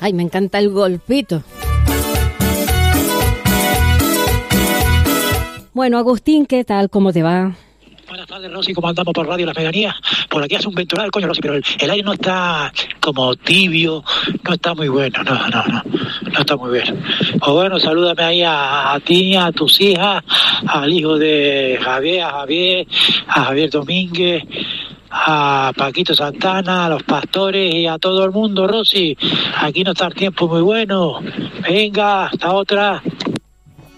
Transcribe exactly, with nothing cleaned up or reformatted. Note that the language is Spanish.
Ay, me encanta el golpito. Bueno, Agustín, ¿qué tal? ¿Cómo te va? Buenas tardes, Rosy, ¿cómo andamos por Radio La Medianía? Por aquí hace un ventoral, coño, Rosy, pero el, el aire no está como tibio, no está muy bueno, no, no, no, no está muy bien. Pues bueno, salúdame ahí a, a ti, a tus hijas, al hijo de Javier, a Javier, a Javier Domínguez, a Paquito Santana, a los pastores y a todo el mundo, Rosy. Aquí no está el tiempo muy bueno. Venga, hasta otra.